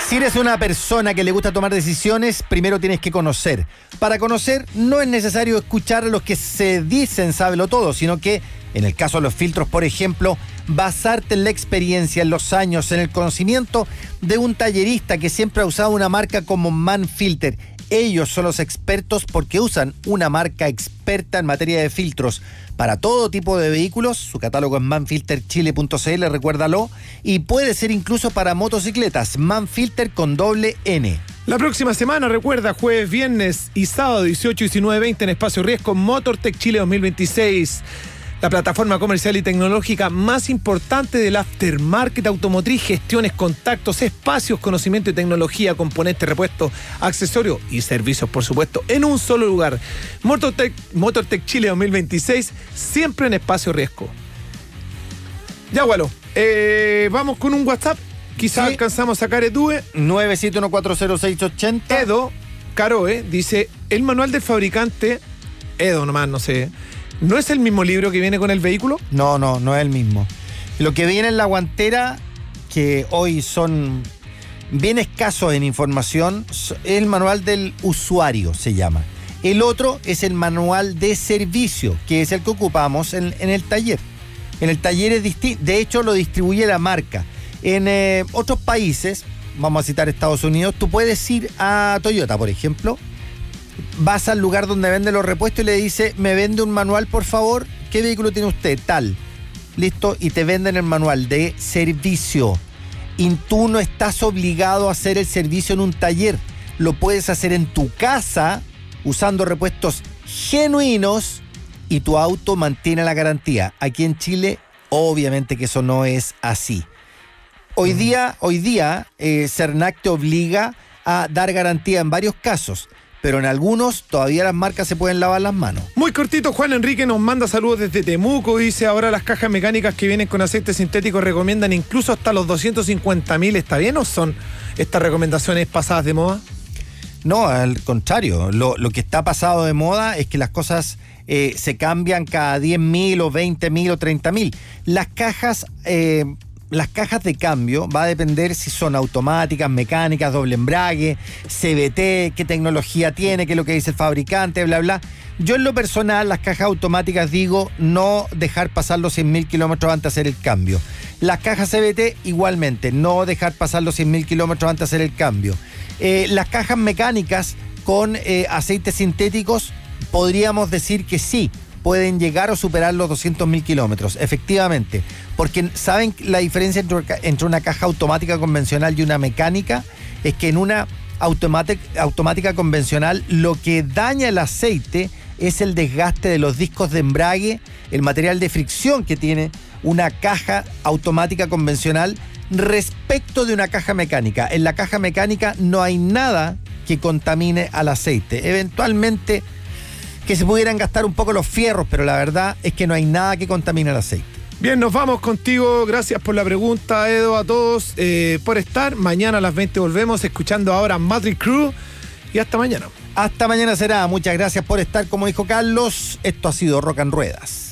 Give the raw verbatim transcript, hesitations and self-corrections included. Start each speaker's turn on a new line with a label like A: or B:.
A: Si eres una persona que le gusta tomar decisiones, primero tienes que conocer. Para conocer no es necesario escuchar a los que se dicen sábelo todo, sino que, en el caso de los filtros, por ejemplo, basarte en la experiencia, en los años, en el conocimiento de un tallerista que siempre ha usado una marca como Manfilter. Ellos son los expertos porque usan una marca experta en materia de filtros para todo tipo de vehículos. Su catálogo es manfilter chile punto c l, recuérdalo, y puede ser incluso para motocicletas. Manfilter con doble N.
B: La próxima semana, recuerda, jueves, viernes y sábado dieciocho, diecinueve, veinte en Espacio Riesgo, Motortech Chile dos mil veintiséis. La plataforma comercial y tecnológica más importante del aftermarket automotriz, gestiones, contactos, espacios, conocimiento y tecnología, componentes, repuestos, accesorios y servicios, por supuesto, en un solo lugar. Motortech, Motortech Chile dos mil veintiséis, siempre en Espacio Riesgo. Ya, bueno, eh, vamos con un WhatsApp. Quizás sí. Alcanzamos a sacar Edue.
A: nueve siete uno cuatro cero seis ocho cero.
B: Edo Caroe dice, el manual del fabricante, Edo nomás, no sé... ¿No es el mismo libro que viene con el vehículo?
A: No, no, no es el mismo. Lo que viene en la guantera, que hoy son bien escasos en información, es el manual del usuario, se llama. El otro es el manual de servicio, que es el que ocupamos en, en el taller. En el taller es distinto, de hecho lo distribuye la marca. En eh, otros países, vamos a citar Estados Unidos, tú puedes ir a Toyota, por ejemplo, vas al lugar donde vende los repuestos y le dice, me vende un manual, por favor, ¿qué vehículo tiene usted? Tal. Listo, y te venden el manual de servicio. Y tú no estás obligado a hacer el servicio en un taller. Lo puedes hacer en tu casa, usando repuestos genuinos, y tu auto mantiene la garantía. Aquí en Chile, obviamente que eso no es así. Hoy día, hoy día, eh, Cernac te obliga a dar garantía en varios casos, pero en algunos todavía las marcas se pueden lavar las manos.
B: Muy cortito, Juan Enrique nos manda saludos desde Temuco. Dice, ahora las cajas mecánicas que vienen con aceite sintético recomiendan incluso hasta los doscientos cincuenta mil. ¿Está bien o son estas recomendaciones pasadas de moda?
A: No, al contrario. Lo, lo que está pasado de moda es que las cosas eh, se cambian cada diez mil o veinte mil o treinta mil. Las cajas... Eh, Las cajas de cambio va a depender si son automáticas, mecánicas, doble embrague, C V T, qué tecnología tiene, qué es lo que dice el fabricante, bla, bla. Yo en lo personal, las cajas automáticas digo no dejar pasar los cien mil kilómetros antes de hacer el cambio. Las cajas C V T igualmente, no dejar pasar los cien mil kilómetros antes de hacer el cambio. Eh, las cajas mecánicas con eh, aceites sintéticos podríamos decir que sí, pueden llegar o superar los doscientos mil kilómetros, efectivamente, porque ¿saben la diferencia entre, entre una caja automática convencional y una mecánica? Es que en una automática, automática convencional lo que daña el aceite es el desgaste de los discos de embrague, el material de fricción que tiene una caja automática convencional respecto de una caja mecánica. En la caja mecánica no hay nada que contamine al aceite. Eventualmente que se pudieran gastar un poco los fierros, pero la verdad es que no hay nada que contamine el aceite.
B: Bien, nos vamos contigo. Gracias por la pregunta, Edo, a todos eh, por estar. Mañana a las veinte volvemos, escuchando ahora Madrid Crew. Y hasta mañana.
A: Hasta mañana será. Muchas gracias por estar. Como dijo Carlos, esto ha sido Rock and Ruedas.